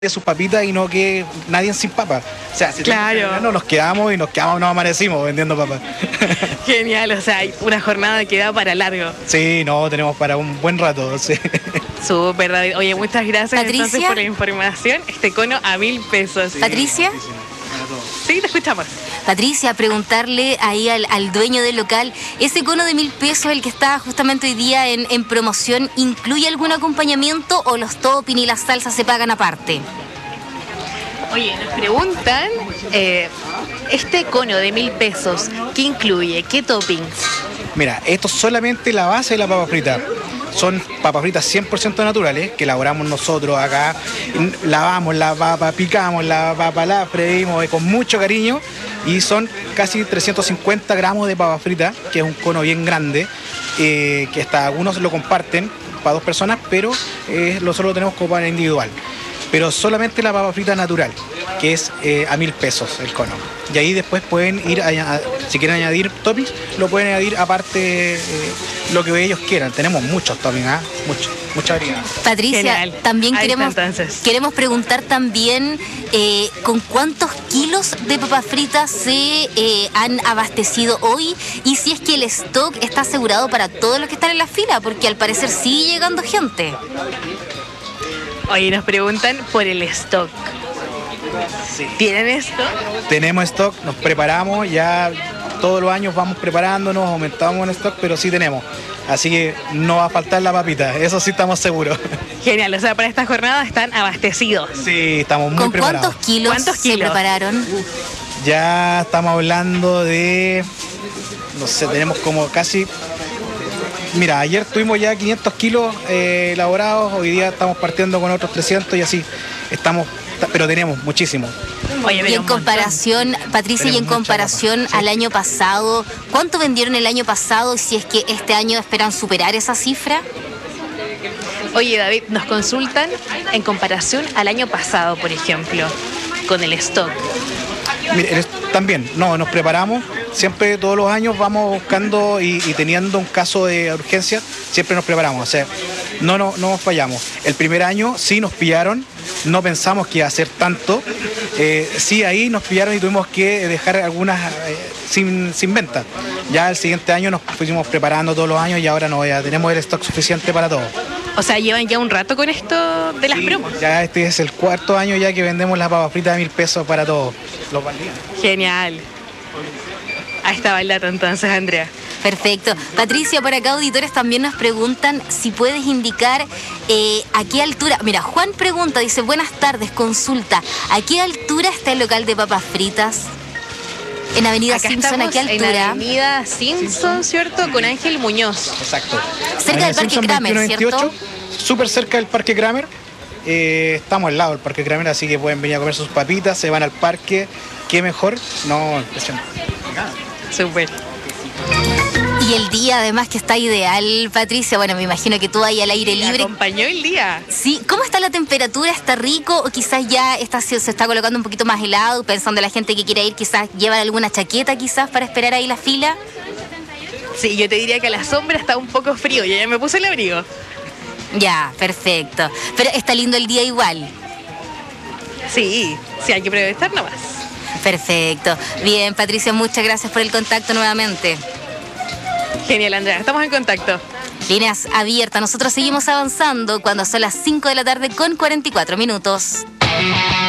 de sus papitas y no que nadie sin papas. O sea, si claro, no nos quedamos y nos amanecimos vendiendo papas. Genial, o sea, hay una jornada que da para largo. Sí, no, tenemos para un buen rato, sí. Súper, David. Oye, muchas gracias entonces Patricia, por la información. Este cono a 1.000 pesos. Sí, Patricia. Sí, te escuchamos. Patricia, preguntarle ahí al dueño del local, ¿ese cono de 1.000 pesos, el que está justamente hoy día en promoción, incluye algún acompañamiento o los topping y las salsas se pagan aparte? Oye, nos preguntan, este cono de 1.000 pesos, ¿qué incluye? ¿Qué toppings? Mira, esto es solamente la base de la papa frita. Son papas fritas 100% naturales que elaboramos nosotros acá. Lavamos la papa, picamos la papa, la freímos con mucho cariño y son casi 350 gramos de papa frita, que es un cono bien grande, que hasta algunos lo comparten para 2 personas, pero nosotros lo tenemos como para individual. Pero solamente la papa frita natural, que es a 1.000 pesos el cono. Y ahí después pueden ir, si quieren añadir toppings, lo pueden añadir aparte lo que ellos quieran. Tenemos muchos toppings, mucha variedad. Patricia, Genial. también Ahí queremos preguntar también con cuántos kilos de papas fritas se han abastecido hoy y si es que el stock está asegurado para todos los que están en la fila, porque al parecer sigue llegando gente. Oye, nos preguntan por el stock. Sí. ¿Tienen stock? Tenemos stock, nos preparamos, ya todos los años vamos preparándonos, aumentamos el stock, pero sí tenemos. Así que no va a faltar la papita, eso sí estamos seguros. Genial, o sea, para esta jornada están abastecidos. Sí, estamos muy ¿Con preparados. ¿Cuántos kilos se prepararon? Ya estamos hablando de, no sé, tenemos como casi... Mira, ayer tuvimos ya 500 kilos elaborados, hoy día estamos partiendo con otros 300 y así estamos, pero tenemos muchísimo. Oye, Y en comparación, Patricia, y en comparación al año pasado, ¿cuánto vendieron el año pasado y si es que este año esperan superar esa cifra? Oye, David, nos consultan en comparación al año pasado, por ejemplo, con el stock. Mire, también, no, nos preparamos, siempre todos los años vamos buscando y teniendo un caso de urgencia, siempre nos preparamos, o sea, no fallamos. El primer año sí nos pillaron, no pensamos que iba a ser tanto, sí ahí nos pillaron y tuvimos que dejar algunas sin venta. Ya el siguiente año nos fuimos preparando todos los años y ahora no, ya tenemos el stock suficiente para todo. O sea, llevan ya un rato con esto de las promos. Ya este es el 4º año ya que vendemos las papas fritas de 1.000 pesos para todos los bandidos. Genial. Ahí estaba el dato entonces, Andrea. Perfecto. Patricia, por acá auditores también nos preguntan si puedes indicar a qué altura... Mira, Juan pregunta, dice, buenas tardes, consulta, ¿a qué altura está el local de papas fritas? En Avenida Acá Simpson, ¿a qué altura? En Avenida Simpson, ¿cierto? Con Ángel Muñoz. Exacto. Cerca del Parque Kramer, ¿cierto? Súper cerca del Parque Kramer. Estamos al lado del Parque Kramer, así que pueden venir a comer sus papitas, se van al parque. ¿Qué mejor? No, impresionante. Súper. Y el día además que está ideal, Patricia, bueno, me imagino que tú ahí al aire ¿Me libre. acompañó el día? Sí, ¿cómo está la temperatura? ¿Está rico o quizás ya se está colocando un poquito más helado? Pensando en la gente que quiere ir, quizás llevar alguna chaqueta quizás para esperar ahí la fila. Sí, yo te diría que a la sombra está un poco frío, yo ya me puse el abrigo. Ya, perfecto. Pero está lindo el día igual. Sí, hay que aprovechar nomás. Perfecto. Bien, Patricia, muchas gracias por el contacto nuevamente. Genial, Andrea, estamos en contacto. Líneas abiertas. Nosotros seguimos avanzando cuando son las 5 de la tarde con 44 minutos.